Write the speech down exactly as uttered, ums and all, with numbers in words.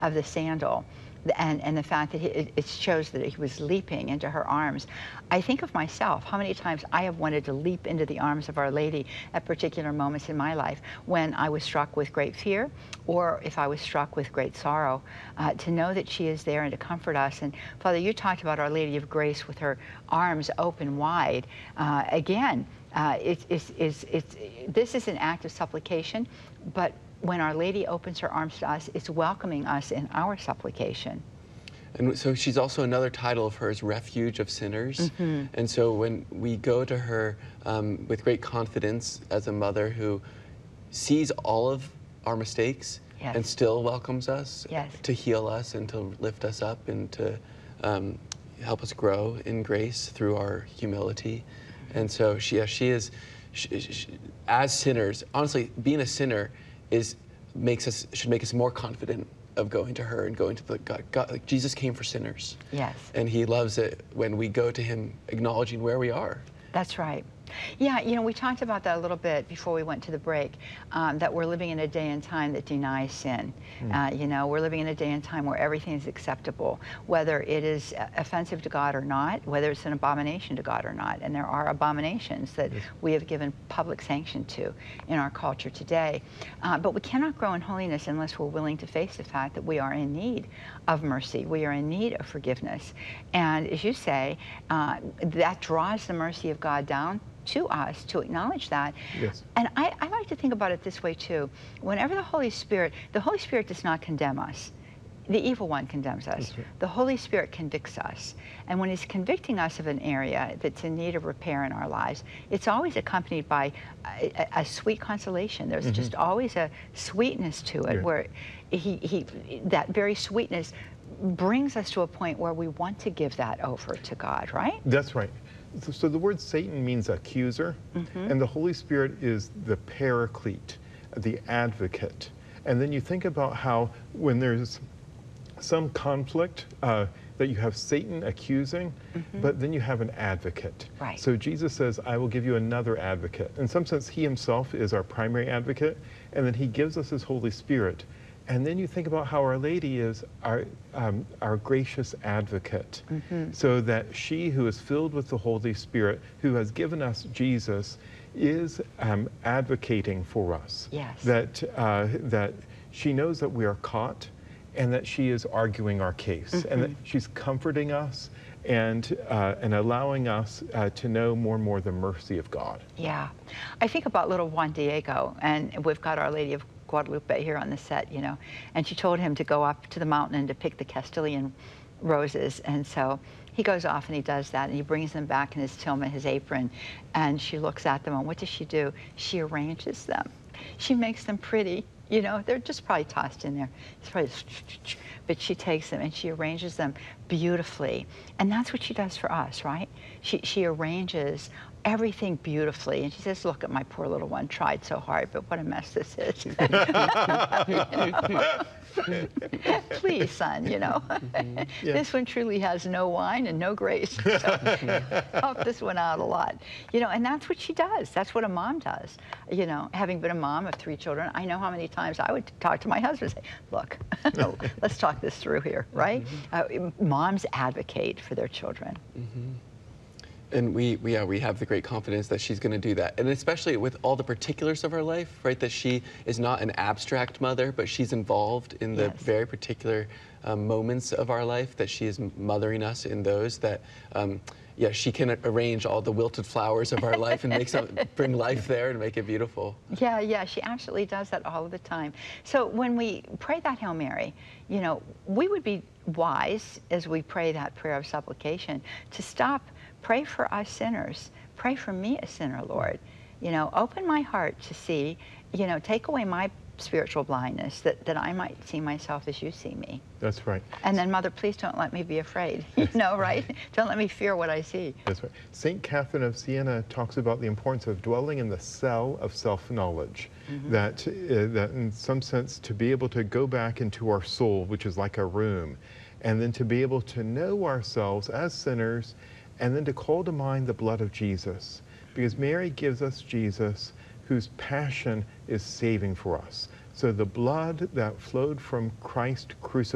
of the sandal, and, and the fact that he, it, it shows that he was leaping into her arms. I think of myself, how many times I have wanted to leap into the arms of Our Lady at particular moments in my life when I was struck with great fear, or if I was struck with great sorrow, uh, to know that she is there and to comfort us. And Father, you talked about Our Lady of Grace with her arms open wide. Uh, again, uh, it's, it's, it's, it's, this is an act of supplication, but when Our Lady opens her arms to us, it's welcoming us in our supplication. And so she's also, another title of hers, Refuge of Sinners. Mm-hmm. And so when we go to her um, with great confidence as a mother who sees all of our mistakes, yes, and still welcomes us, yes, to heal us and to lift us up and to um, help us grow in grace through our humility. And so she, yeah, she is, she, she, as sinners, honestly, being a sinner is makes us should make us more confident of going to her and going to the God. God, like Jesus came for sinners. Yes. And he loves it when we go to him acknowledging where we are. That's right. Yeah, you know, we talked about that a little bit before we went to the break, um, that we're living in a day and time that denies sin. Mm. Uh, you know, we're living in a day and time where everything is acceptable, whether it is offensive to God or not, whether it's an abomination to God or not. And there are abominations that yes, we have given public sanction to in our culture today. Uh, but we cannot grow in holiness unless we're willing to face the fact that we are in need of mercy. We are in need of forgiveness. And as you say, uh, that draws the mercy of God down to us to acknowledge that. Yes. And I, I like to think about it this way too. Whenever the Holy Spirit, the Holy Spirit does not condemn us. The evil one condemns us. Right. The Holy Spirit convicts us. And when he's convicting us of an area that's in need of repair in our lives, it's always accompanied by a, a, a sweet consolation. There's mm-hmm, just always a sweetness to it, yeah, where he, he, that very sweetness brings us to a point where we want to give that over to God, right? That's right. So the word Satan means accuser, mm-hmm, and the Holy Spirit is the paraclete, the advocate. And then you think about how when there's some conflict, uh, that you have Satan accusing, mm-hmm, but then you have an advocate. Right. So Jesus says, I will give you another advocate. In some sense, he himself is our primary advocate, and then he gives us his Holy Spirit. And then you think about how Our Lady is our, um, our gracious advocate, mm-hmm, so that she who is filled with the Holy Spirit, who has given us Jesus, is um, advocating for us. Yes. That, uh, that she knows that we are caught, and that she is arguing our case, mm-hmm, and that she's comforting us and, uh, and allowing us uh, to know more and more the mercy of God. Yeah. I think about little Juan Diego, and we've got Our Lady of Guadalupe here on the set, you know, and she told him to go up to the mountain and to pick the Castilian roses. And so he goes off and he does that, and he brings them back in his tilma, his apron, and she looks at them, and what does she do? She arranges them. She makes them pretty. You know, they're just probably tossed in there. It's probably, but she takes them and she arranges them beautifully. And that's what she does for us, right? She, she arranges everything beautifully. And she says, look at my poor little one, tried so hard, but what a mess this is. Please, son, you know. Mm-hmm. Yeah. This one truly has no wine and no grace. So help this one out a lot. You know, and that's what she does. That's what a mom does. You know, having been a mom of three children, I know how many times I would talk to my husband and say, look, let's talk this through here, right? Mm-hmm. uh, moms advocate for their children. Mm-hmm. And we, we, yeah, we have the great confidence that she's going to do that. And especially with all the particulars of her life, right? That she is not an abstract mother, but she's involved in the yes, very particular um, moments of our life, that she is mothering us in those that, um, yeah, she can arrange all the wilted flowers of our life and make some, bring life there and make it beautiful. Yeah, yeah, she absolutely does that all of the time. So when we pray that Hail Mary, you know, we would be wise as we pray that prayer of supplication to stop. Pray for us sinners. Pray for me, a sinner, Lord. You know, open my heart to see, you know, take away my spiritual blindness, that, that I might see myself as you see me. That's right. And then, Mother, please don't let me be afraid. You know, right? Don't let me fear what I see. That's right. Saint Catherine of Siena talks about the importance of dwelling in the cell of self-knowledge. Mm-hmm. That, uh, that in some sense, to be able to go back into our soul, which is like a room, and then to be able to know ourselves as sinners, and then to call to mind the blood of Jesus, because Mary gives us Jesus, whose passion is saving for us. So the blood that flowed from Christ crucified